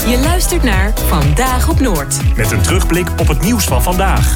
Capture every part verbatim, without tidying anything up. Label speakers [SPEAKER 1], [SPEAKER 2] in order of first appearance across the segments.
[SPEAKER 1] Je luistert naar Vandaag op Noord.
[SPEAKER 2] Met een terugblik op het nieuws van vandaag.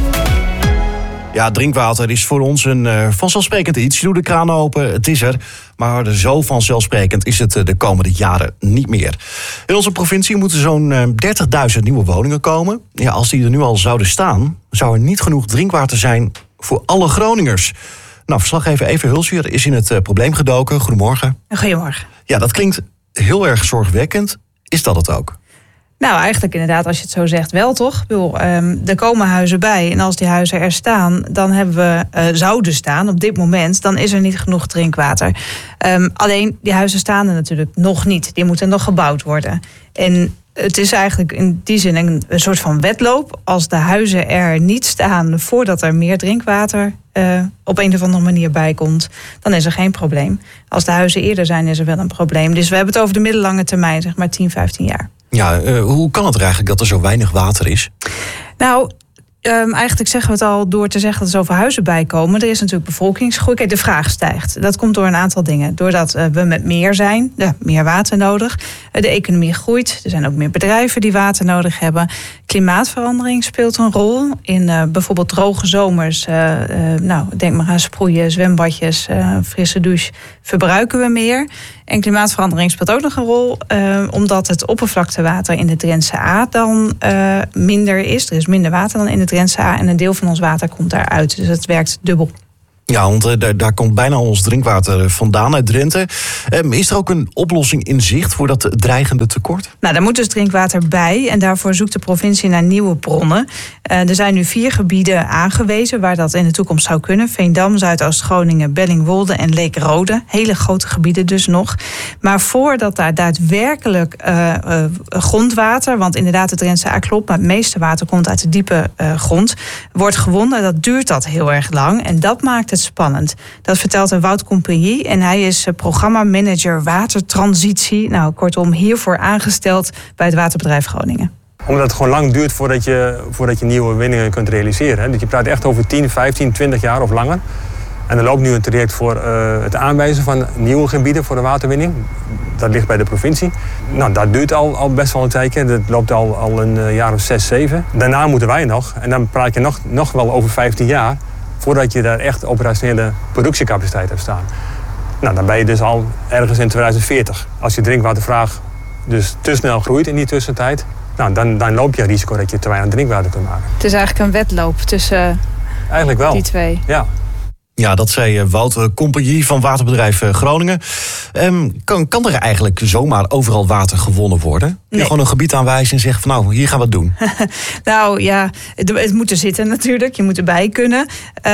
[SPEAKER 3] Ja, drinkwater is voor ons een uh, vanzelfsprekend iets. Je doet de kraan open, het is er. Maar zo vanzelfsprekend is het uh, de komende jaren niet meer. In onze provincie moeten zo'n uh, dertigduizend nieuwe woningen komen. Ja, als die er nu al zouden staan, zou er niet genoeg drinkwater zijn voor alle Groningers. Nou, verslaggever Eva Hulsje is in het uh, probleem gedoken. Goedemorgen.
[SPEAKER 4] Goedemorgen.
[SPEAKER 3] Ja, dat klinkt heel erg zorgwekkend. Is dat het ook?
[SPEAKER 4] Nou, eigenlijk inderdaad, als je het zo zegt, wel toch? Ik bedoel, um, er komen huizen bij en als die huizen er staan, dan hebben we, uh, zouden staan op dit moment, dan is er niet genoeg drinkwater. Um, alleen, die huizen staan er natuurlijk nog niet. Die moeten nog gebouwd worden. En het is eigenlijk in die zin een, een soort van wedloop. Als de huizen er niet staan voordat er meer drinkwater uh, op een of andere manier bij komt, dan is er geen probleem. Als de huizen eerder zijn, is er wel een probleem. Dus we hebben het over de middellange termijn, zeg maar tien, vijftien jaar.
[SPEAKER 3] Ja, uh, hoe kan het er eigenlijk dat er zo weinig water is?
[SPEAKER 4] Nou, um, eigenlijk zeggen we het al door te zeggen dat er zoveel huizen bijkomen. Er is natuurlijk bevolkingsgroei. Kijk, de vraag stijgt. Dat komt door een aantal dingen. Doordat uh, we met meer zijn, uh, meer water nodig. Uh, de economie groeit. Er zijn ook meer bedrijven die water nodig hebben. Klimaatverandering speelt een rol. In uh, bijvoorbeeld droge zomers, uh, uh, nou, denk maar aan sproeien, zwembadjes, uh, frisse douche, verbruiken we meer. En klimaatverandering speelt ook nog een rol, uh, omdat het oppervlaktewater in de Drentse A dan uh, minder is. Er is minder water dan in de Drentse A en een deel van ons water komt daaruit. Dus het werkt dubbel.
[SPEAKER 3] Ja, want uh, daar, daar komt bijna ons drinkwater vandaan uit Drenthe. Um, is er ook een oplossing in zicht voor dat dreigende tekort?
[SPEAKER 4] Nou, daar moet dus drinkwater bij en daarvoor zoekt de provincie naar nieuwe bronnen. Uh, er zijn nu vier gebieden aangewezen waar dat in de toekomst zou kunnen. Veendam, Zuidoost-Groningen, Bellingwolde en Leekrode. Hele grote gebieden dus nog. Maar voordat daar daadwerkelijk uh, uh, grondwater, want inderdaad de Drentse A klopt, maar het meeste water komt uit de diepe uh, grond, wordt gewonnen, dat duurt dat heel erg lang. En dat maakt het spannend. Dat vertelt Wout Compagnie en hij is programmamanager watertransitie. Nou, kortom, hiervoor aangesteld bij het Waterbedrijf Groningen.
[SPEAKER 5] Omdat het gewoon lang duurt voordat je, voordat je nieuwe winningen kunt realiseren. Dus je praat echt over tien, vijftien, twintig jaar of langer. En er loopt nu een traject voor uh, het aanwijzen van nieuwe gebieden voor de waterwinning. Dat ligt bij de provincie. Nou, dat duurt al, al best wel een tijdje. Dat loopt al, al een uh, jaar of zes, zeven. Daarna moeten wij nog. En dan praat je nog, nog wel over vijftien jaar. Voordat je daar echt operationele productiecapaciteit hebt staan. Nou, dan ben je dus al ergens in tweeduizend veertig. Als je drinkwatervraag dus te snel groeit in die tussentijd, nou, dan, dan loop je het risico dat je te weinig drinkwater kunt maken.
[SPEAKER 4] Het is eigenlijk een wedloop tussen
[SPEAKER 5] eigenlijk wel.
[SPEAKER 4] Die twee.
[SPEAKER 5] Ja.
[SPEAKER 3] Ja, dat zei Wout Compagnie van Waterbedrijf Groningen. Um, kan, kan er eigenlijk zomaar overal water gewonnen worden? Nee. Je gewoon een gebied aanwijzen en zeggen van nou, hier gaan we het doen.
[SPEAKER 4] Nou ja, het, het moet er zitten natuurlijk. Je moet erbij kunnen.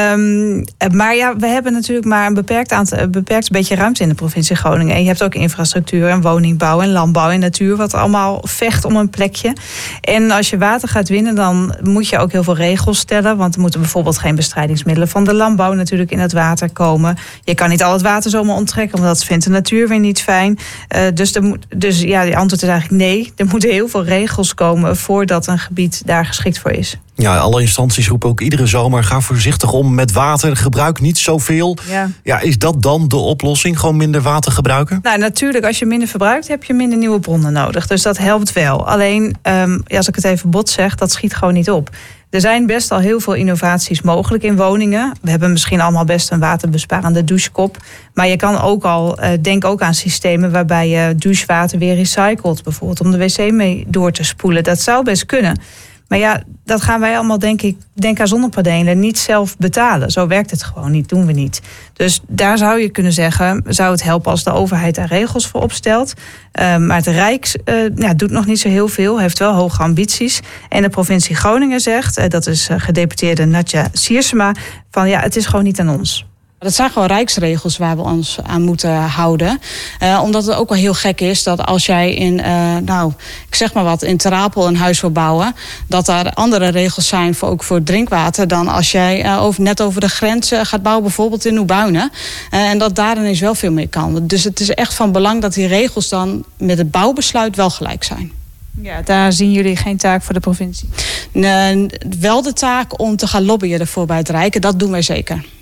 [SPEAKER 4] Um, maar ja, we hebben natuurlijk maar een beperkt, aantal, een beperkt beetje ruimte in de provincie Groningen. En je hebt ook infrastructuur en woningbouw en landbouw en natuur, wat allemaal vecht om een plekje. En als je water gaat winnen, dan moet je ook heel veel regels stellen. Want er moeten bijvoorbeeld geen bestrijdingsmiddelen van de landbouw natuurlijk in het water komen. Je kan niet al het water zomaar onttrekken, want dat vindt de natuur weer niet fijn. Uh, dus, er moet, dus ja, de antwoord is eigenlijk nee. Er moeten heel veel regels komen voordat een gebied daar geschikt voor is.
[SPEAKER 3] Ja, alle instanties roepen ook iedere zomer, ga voorzichtig om met water, gebruik niet zoveel. Ja. Ja, is dat dan de oplossing? Gewoon minder water gebruiken?
[SPEAKER 4] Nou, natuurlijk, als je minder verbruikt, heb je minder nieuwe bronnen nodig. Dus dat helpt wel. Alleen, um, als ik het even bot zeg, dat schiet gewoon niet op. Er zijn best al heel veel innovaties mogelijk in woningen. We hebben misschien allemaal best een waterbesparende douchekop. Maar je kan ook al, uh, denk ook aan systemen waarbij je douchewater weer recycelt. Bijvoorbeeld om de wc mee door te spoelen. Dat zou best kunnen. Maar ja, dat gaan wij allemaal, denk ik, denk aan zonnepanelen, niet zelf betalen. Zo werkt het gewoon niet, doen we niet. Dus daar zou je kunnen zeggen, zou het helpen als de overheid daar regels voor opstelt. Uh, maar het Rijk uh, ja, doet nog niet zo heel veel, heeft wel hoge ambities. En de provincie Groningen zegt, uh, dat is uh, gedeputeerde Nadja Siersema, van ja, het is gewoon niet aan ons.
[SPEAKER 6] Dat zijn gewoon rijksregels waar we ons aan moeten houden. Uh, omdat het ook wel heel gek is dat als jij in, uh, nou, ik zeg maar wat, in Ter Apel een huis wil bouwen, dat daar andere regels zijn voor, ook voor drinkwater, dan als jij uh, over, net over de grens uh, gaat bouwen, bijvoorbeeld in Nieuwbuinen. Uh, en dat daar ineens wel veel meer kan. Dus het is echt van belang dat die regels dan met het bouwbesluit wel gelijk zijn.
[SPEAKER 4] Ja, daar zien jullie geen taak voor de provincie?
[SPEAKER 6] Uh, wel de taak om te gaan lobbyen ervoor bij het Rijk. Dat doen wij zeker.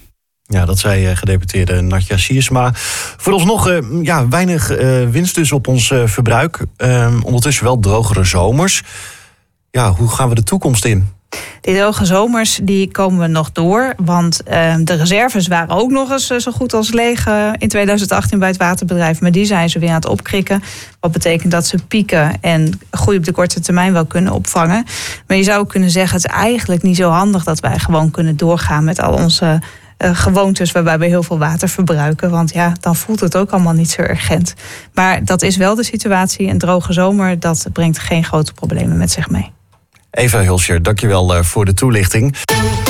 [SPEAKER 3] Ja, dat zei gedeputeerde Natja Siersma. Vooralsnog uh, ja, weinig uh, winst dus op ons uh, verbruik. Uh, ondertussen wel drogere zomers. Ja, hoe gaan we de toekomst in?
[SPEAKER 4] Die droge zomers die komen we nog door. Want uh, de reserves waren ook nog eens uh, zo goed als leeg uh, in tweeduizend achttien bij het waterbedrijf. Maar die zijn ze weer aan het opkrikken. Wat betekent dat ze pieken en groei op de korte termijn wel kunnen opvangen. Maar je zou kunnen zeggen, het is eigenlijk niet zo handig dat wij gewoon kunnen doorgaan met al onze uh, gewoontes waarbij we heel veel water verbruiken. Want ja, dan voelt het ook allemaal niet zo urgent. Maar dat is wel de situatie. Een droge zomer, dat brengt geen grote problemen met zich mee.
[SPEAKER 3] Eva Hulscher, dankjewel voor de toelichting.